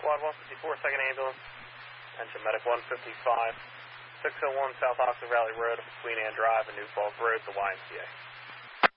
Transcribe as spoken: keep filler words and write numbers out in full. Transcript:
Squad one fifty-four, second ambulance. Attention Medic one fifty-five, six oh one South Oxford Valley Road between Ann Drive and New Falls Road, the Y M C A.